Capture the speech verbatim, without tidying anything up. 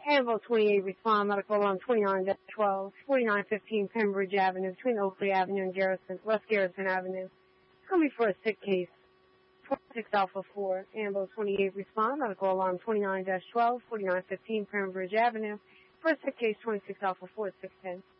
Ambo twenty-eight, respond, medical alarm twenty-nine twelve, forty-nine fifteen Pembridge Avenue, between Oakley Avenue and Garrison, West Garrison Avenue. It's going to be for a sick case. twenty-six Alpha four, Ambo twenty-eight, respond, medical alarm twenty-nine twelve, forty-nine fifteen Pembridge Avenue, for a sick case twenty-six Alpha four, six ten.